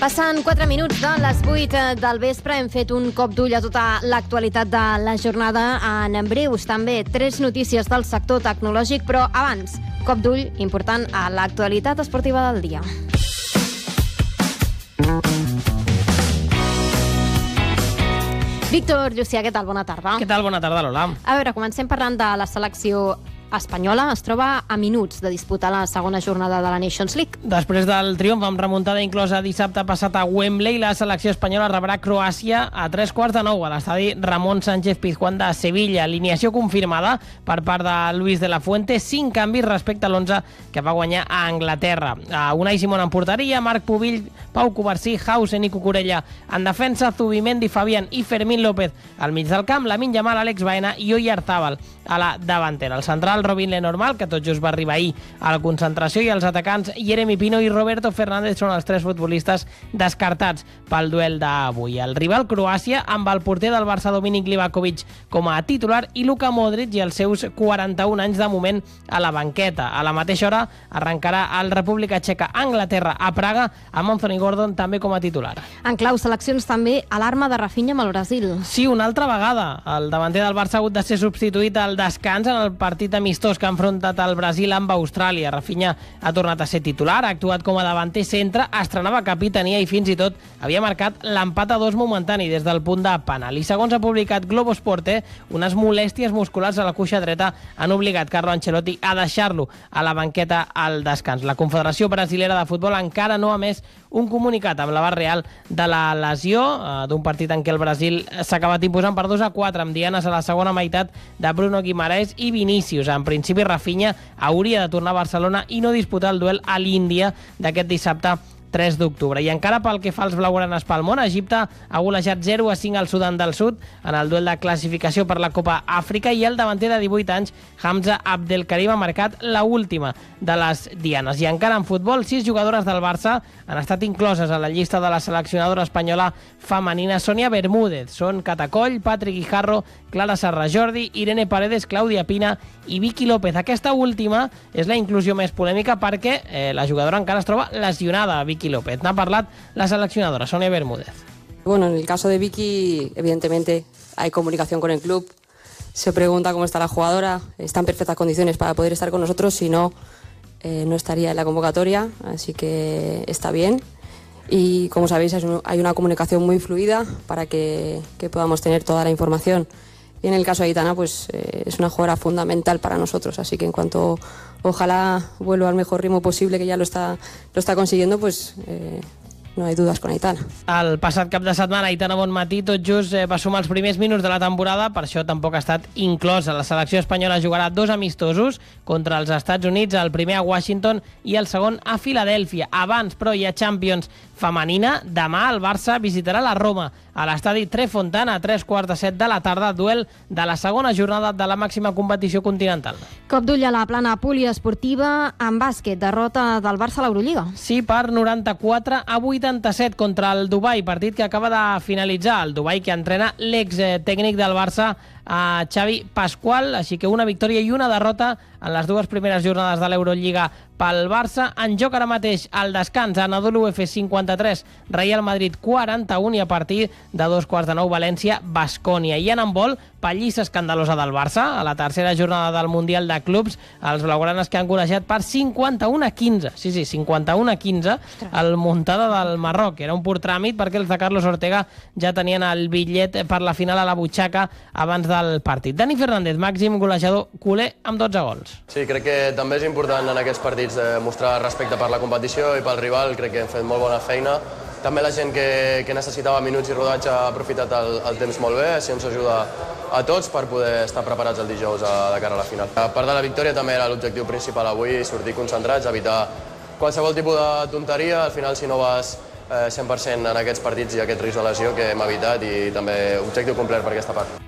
Passen 4 minuts de les 8 del vespre. Hem fet un cop d'ull a tota l'actualitat de la jornada. En breus, també, 3 notícies del sector tecnològic, però abans, cop d'ull important a l'actualitat esportiva del dia. Víctor Llucià, què tal? Bona tarda. Què tal? Bona tarda, Lola. A veure, comencem parlant de la selecció espanyola. Es troba a minuts de disputar la segona jornada de la Nations League. Després del triomf amb remuntada inclosa dissabte passat a Wembley, la selecció espanyola rebrà Croàcia a 8:45 a l'estadi Ramon Sánchez Pizjuán de Sevilla. Alineació confirmada per part de Luis de la Fuente, 5 canvis respecte a l'11 que va guanyar a Anglaterra. Unai Simón en porteria, Marc Pubill, Pau Covarsí, Hausen i Cucurella en defensa, Zubimendi, Fabián i Fermín López al mig del camp, Lamine Yamal, Alex Baena i Oyarzábal a la davantera. El central Robin Lenormand, que tot just va arribar ahir a la concentració, i els atacants Jeremy Pino i Roberto Fernández són els 3 futbolistes descartats pel duel d'avui. El rival Croàcia, amb el porter del Barça Dominic Livakovic com a titular i Luka Modric i els seus 41 anys de moment a la banqueta. A la mateixa hora arrencarà el República Txeca Anglaterra a Praga amb Anthony Gordon també com a titular. En clau seleccions també alarma de Rafinha amb el Brasil. Sí, una altra vegada. El davanter del Barça ha hagut de ser substituït al descans en el partit amistós que ha enfrontat el Brasil amb Austràlia. Rafinha ha tornat a ser titular, ha actuat com a davanter centre, estrenava capitania i fins i tot havia marcat l'empat a 2 momentani des del punt de penal. I segons ha publicat Globo Esporte, unes molèsties musculars a la cuixa dreta han obligat Carlo Ancelotti a deixar-lo a la banqueta al descans. La Confederació Brasilera de Futbol encara no ha emès un comunicat amb l'abast real de la lesió d'un partit en què el Brasil s'ha acabat imposant per 2-4 amb dianes a la segona meitat de Bruno Guimaraes i Vinícius. En principi, Rafinha hauria de tornar a Barcelona i no disputar el duel a l'Índia d'aquest dissabte 3 d'octubre. I encara pel que fa als blaugranes pel món, Egipte ha golejat 0-5 al Sudan del Sud en el duel de classificació per la Copa Àfrica i el davanter de 18 anys, Hamza Abdelkarim, ha marcat la última de les dianes. I encara en futbol, 6 jugadores del Barça han estat incloses a la llista de la seleccionadora espanyola femenina Sonia Bermúdez. Són Catacoll, Patrick Guijarro, Clara Serra Jordi, Irene Paredes, Clàudia Pina i Vicky López. Aquesta última és la inclusió més polèmica perquè la jugadora encara es troba lesionada, Vicky López. N'ha parlat la seleccionadora Sonia Bermúdez. Bueno, en el caso de Vicky, evidentemente hay comunicación con el club. Se pregunta cómo está la jugadora. Está en perfectas condiciones para poder estar con nosotros. Si no, no estaría en la convocatoria. Así que está bien. Y como sabéis, hay una comunicación muy fluida para que podamos tener toda la información. Y en el caso de Aitana, pues es una jugadora fundamental para nosotros. Así que en cuanto ojalá vuelva al mejor ritmo posible, que ya lo está consiguiendo, pues no hay dudas con Aitana. El passat cap de setmana, Aitana Bonmatí tot just va sumar els primers minuts de la temporada, per això tampoc ha estat inclosa. La selecció espanyola jugarà 2 amistosos contra els Estats Units, el primer a Washington i el segon a Filadèlfia. Abans, però, hi ha Champions femenina. Demà el Barça visitarà la Roma a l'estadi Trefontana a 3:15 de la tarda, duel de la segona jornada de la màxima competició continental. Cop d'ull a la plana poliesportiva en bàsquet, derrota del Barça a l'Eurolliga. Sí, per 94-87 contra el Dubai, partit que acaba de finalitzar. El Dubai que entrena l'ex tècnic del Barça, a Xavi Pasqual, així que una victòria i una derrota en les 2 primeres jornades de l'Eurolliga pel Barça. En joc ara mateix el descans, Anadolu Efes 53, Real Madrid 41 i a partir de 2:15 València, Baskonia. I en handbol, pallissa escandalosa del Barça a la tercera jornada del Mundial de Clubs, els blaugranes que han golejat per 51-15, sí, 51-15 el Muntada del Marroc. Era un pur tràmit perquè els de Carlos Ortega ja tenien el bitllet per la final a la butxaca abans del partit. Dani Fernández, màxim golejador culer amb 12 gols. Sí, crec que també és important en aquests partits mostrar respecte per la competició i pel rival. Crec que hem fet molt bona feina. També la gent que necessitava minuts i rodatge ha aprofitat el temps molt bé. Això ens ajuda a tots per poder estar preparats el dijous de cara a la final. A part de la victòria també era l'objectiu principal avui, sortir concentrats, evitar qualsevol tipus de tonteria. Al final, si no vas 100% en aquests partits, hi ha aquest risc de lesió que hem evitat i també objectiu complet per aquesta part.